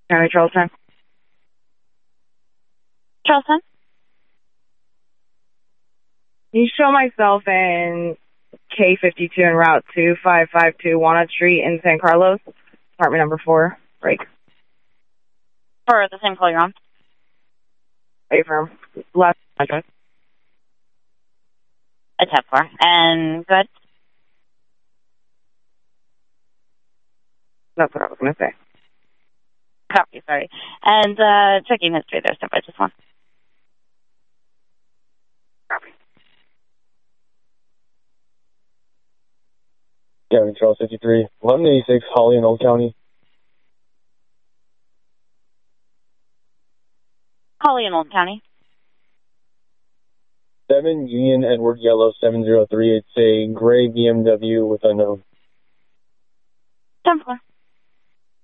County, Charlestown. Charlestown? Can you show myself in K52 en route 2552 Walnut Street in San Carlos, apartment number 4, break. For the same call you're on? Wait for him. Last address. A 10-4. And good? That's what I was going to say. Copy, sorry. And checking history there, step by just one. Copy. County, Charles 53, 186, Holly in Old County. Holly in Old County. 7 Union Edward Yellow 703. It's a gray BMW with unknown. 10-4.